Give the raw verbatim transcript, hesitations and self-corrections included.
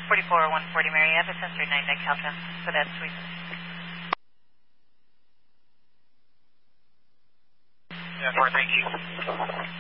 forty-four one forty Mary Ave, three nine nine Caltra for that suite. Yeah, thank you.